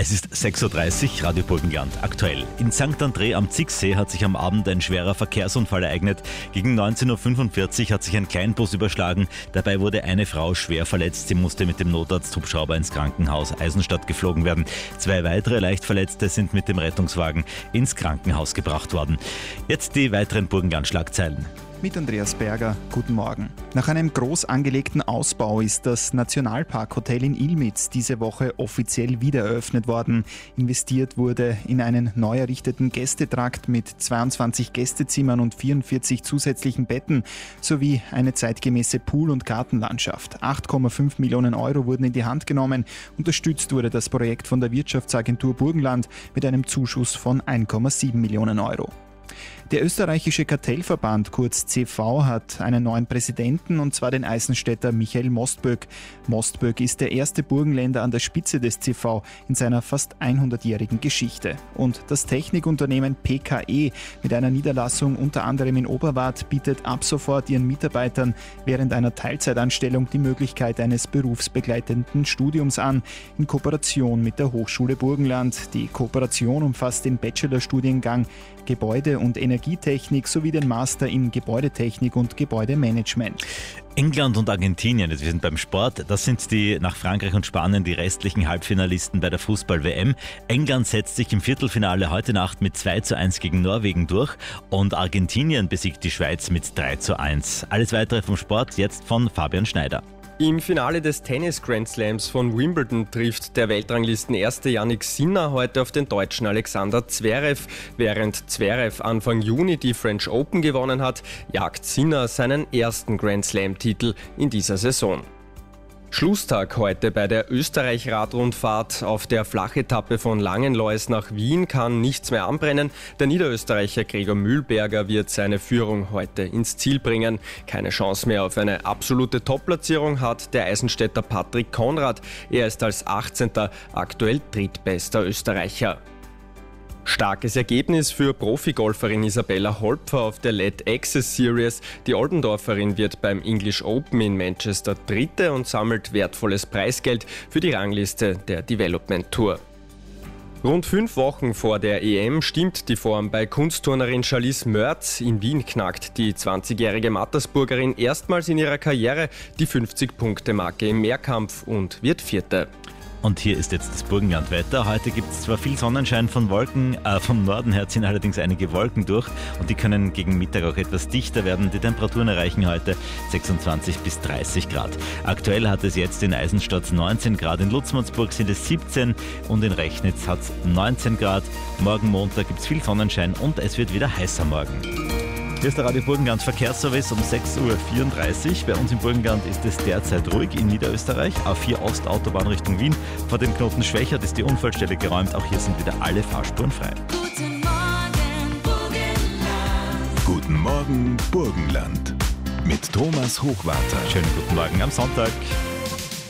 Es ist 6.30 Uhr, Radio Burgenland. Aktuell. In St. André am Zicksee hat sich am Abend ein schwerer Verkehrsunfall ereignet. Gegen 19.45 Uhr hat sich ein Kleinbus überschlagen. Dabei wurde eine Frau schwer verletzt. Sie musste mit dem Notarzthubschrauber ins Krankenhaus Eisenstadt geflogen werden. 2 weitere Leichtverletzte sind mit dem Rettungswagen ins Krankenhaus gebracht worden. Jetzt die weiteren Burgenland-Schlagzeilen. Mit Andreas Berger, guten Morgen. Nach einem groß angelegten Ausbau ist das Nationalparkhotel in Ilmitz diese Woche offiziell wieder eröffnet worden. Investiert wurde in einen neu errichteten Gästetrakt mit 22 Gästezimmern und 44 zusätzlichen Betten sowie eine zeitgemäße Pool- und Gartenlandschaft. 8,5 Millionen Euro wurden in die Hand genommen. Unterstützt wurde das Projekt von der Wirtschaftsagentur Burgenland mit einem Zuschuss von 1,7 Millionen Euro. Der österreichische Kartellverband, kurz CV, hat einen neuen Präsidenten, und zwar den Eisenstädter Michael Mostböck. Mostböck ist der erste Burgenländer an der Spitze des CV in seiner fast 100-jährigen Geschichte. Und das Technikunternehmen PKE mit einer Niederlassung unter anderem in Oberwart bietet ab sofort ihren Mitarbeitern während einer Teilzeitanstellung die Möglichkeit eines berufsbegleitenden Studiums an, in Kooperation mit der Hochschule Burgenland. Die Kooperation umfasst den Bachelorstudiengang Gebäude- und Energietechnik sowie den Master in Gebäudetechnik und Gebäudemanagement. England und Argentinien, wir sind beim Sport, das sind die nach Frankreich und Spanien die restlichen Halbfinalisten bei der Fußball-WM. England setzt sich im Viertelfinale heute Nacht mit 2:1 gegen Norwegen durch und Argentinien besiegt die Schweiz mit 3:1. Alles weitere vom Sport jetzt von Fabian Schneider. Im Finale des Tennis-Grand Slams von Wimbledon trifft der Weltranglisten-Erste Jannik Sinner heute auf den Deutschen Alexander Zverev. Während Zverev Anfang Juni die French Open gewonnen hat, jagt Sinner seinen ersten Grand Slam-Titel in dieser Saison. Schlusstag heute bei der Österreich-Radrundfahrt. Auf der Flachetappe von Langenlois nach Wien kann nichts mehr anbrennen. Der Niederösterreicher Gregor Mühlberger wird seine Führung heute ins Ziel bringen. Keine Chance mehr auf eine absolute Top-Platzierung hat der Eisenstädter Patrick Konrad. Er ist als 18. aktuell drittbester Österreicher. Starkes Ergebnis für Profigolferin Isabella Holpfer auf der LED Access Series. Die Oldendorferin wird beim English Open in Manchester Dritte und sammelt wertvolles Preisgeld für die Rangliste der Development Tour. Rund 5 Wochen vor der EM stimmt die Form bei Kunstturnerin Charlize Mörz. In Wien knackt die 20-jährige Mattersburgerin erstmals in ihrer Karriere die 50-Punkte-Marke im Mehrkampf und wird Vierte. Und hier ist jetzt das Burgenlandwetter. Heute gibt es zwar viel Sonnenschein von Wolken, vom Norden her ziehen allerdings einige Wolken durch und die können gegen Mittag auch etwas dichter werden. Die Temperaturen erreichen heute 26 bis 30 Grad. Aktuell hat es jetzt in Eisenstadt 19 Grad, in Lutzmannsburg sind es 17 und in Rechnitz hat es 19 Grad. Morgen Montag gibt es viel Sonnenschein und es wird wieder heißer morgen. Hier ist der Radio Burgenland Verkehrsservice um 6:34 Uhr. Bei uns im Burgenland ist es derzeit ruhig in Niederösterreich. A4 Ost Autobahn Richtung Wien. Vor dem Knoten Schwächert ist die Unfallstelle geräumt. Auch hier sind wieder alle Fahrspuren frei. Guten Morgen, Burgenland. Guten Morgen, Burgenland. Mit Thomas Hochwarter. Schönen guten Morgen am Sonntag.